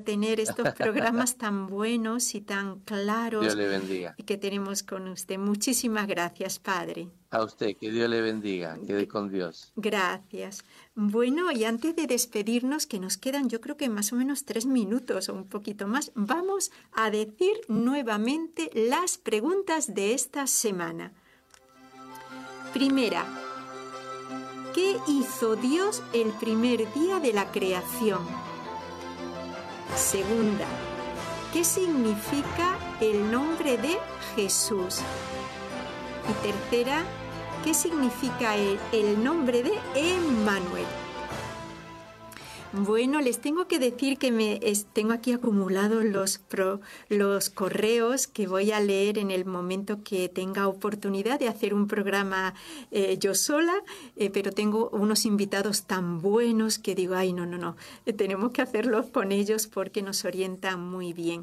tener estos programas tan buenos y tan claros. Dios le bendiga. Que tenemos con usted. Muchísimas gracias, Padre. A usted, que Dios le bendiga, quede con Dios. Gracias. Bueno, y antes de despedirnos, que nos quedan yo creo que más o menos 3 minutos o un poquito más, vamos a decir nuevamente las preguntas de esta semana. Primera, ¿qué hizo Dios el primer día de la creación? Segunda, ¿qué significa el nombre de Jesús? Y tercera, ¿qué significa el nombre de Emmanuel? Bueno, les tengo que decir que tengo aquí acumulados los correos que voy a leer en el momento que tenga oportunidad de hacer un programa yo sola, pero tengo unos invitados tan buenos que digo, ay, no, tenemos que hacerlos con ellos porque nos orientan muy bien.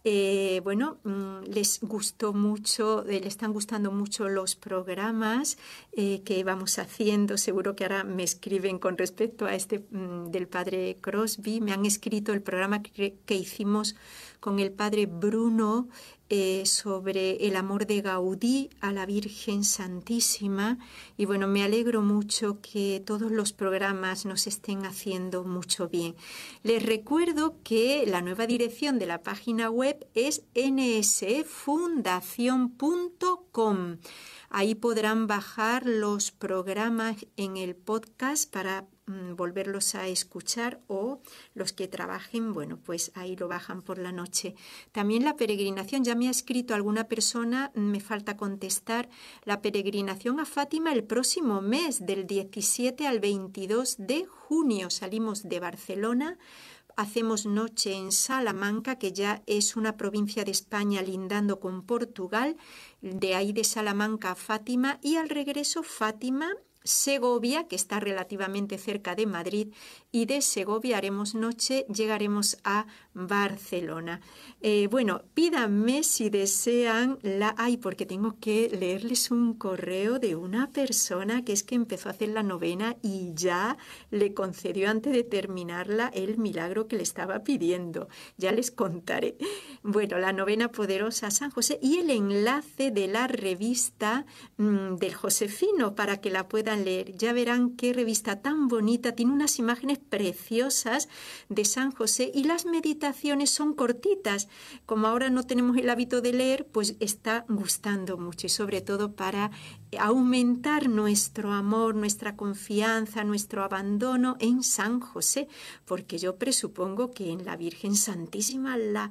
Les gustó mucho, le están gustando mucho los programas que vamos haciendo. Seguro que ahora me escriben con respecto a este del padre Crosby. Me han escrito el programa que hicimos con el padre Bruno sobre el amor de Gaudí a la Virgen Santísima. Y bueno, me alegro mucho que todos los programas nos estén haciendo mucho bien. Les recuerdo que la nueva dirección de la página web es nsefundacion.com. Ahí podrán bajar los programas en el podcast para volverlos a escuchar, o los que trabajen, bueno, pues ahí lo bajan por la noche. También la peregrinación, ya me ha escrito alguna persona, me falta contestar, la peregrinación a Fátima el próximo mes, del 17 al 22 de junio. Salimos de Barcelona, hacemos noche en Salamanca, que ya es una provincia de España lindando con Portugal, de ahí de Salamanca a Fátima, y al regreso Fátima, Segovia, que está relativamente cerca de Madrid, y de Segovia haremos noche, llegaremos a Barcelona. Pídanme si desean porque tengo que leerles un correo de una persona que es que empezó a hacer la novena y ya le concedió antes de terminarla el milagro que le estaba pidiendo. Ya les contaré. Bueno, la novena poderosa a San José y el enlace de la revista del Josefino para que la puedan leer. Ya verán qué revista tan bonita, tiene unas imágenes preciosas de San José y las meditaciones son cortitas. Como ahora no tenemos el hábito de leer, pues está gustando mucho, y sobre todo para aumentar nuestro amor, nuestra confianza, nuestro abandono en San José, porque yo presupongo que en la Virgen Santísima la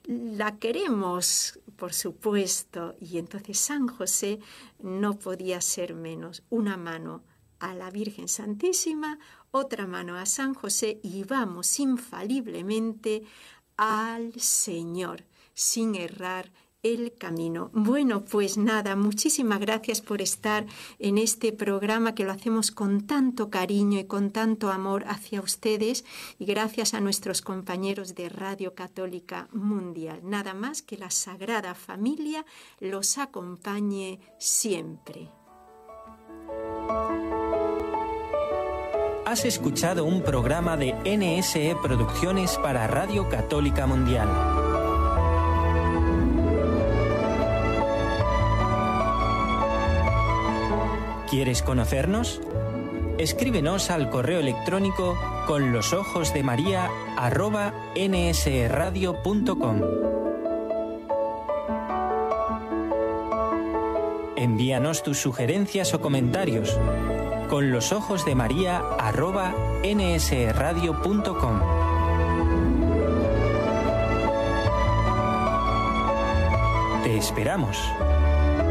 queremos, por supuesto, y entonces San José no podía ser menos. Una mano a la Virgen Santísima, otra mano a San José, y vamos infaliblemente al Señor, sin errar el camino. Bueno, pues nada, muchísimas gracias por estar en este programa que lo hacemos con tanto cariño y con tanto amor hacia ustedes, y gracias a nuestros compañeros de Radio Católica Mundial. Nada más, que la Sagrada Familia los acompañe siempre. Has escuchado un programa de NSE Producciones para Radio Católica Mundial. ¿Quieres conocernos? Escríbenos al correo electrónico conlosojosdemaria@nsradio.com. Envíanos tus sugerencias o comentarios conlosojosdemaria@nsradio.com. Te esperamos.